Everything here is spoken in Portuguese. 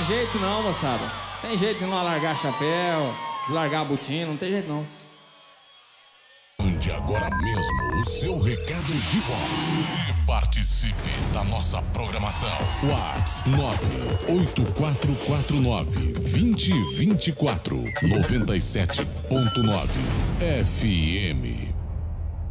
jeito não, moçada. Tem jeito de não largar chapéu, de largar a botina, não tem jeito não. Mande agora mesmo o seu recado de voz e participe da nossa programação. WhatsApp 98449-2024 97.9 FM.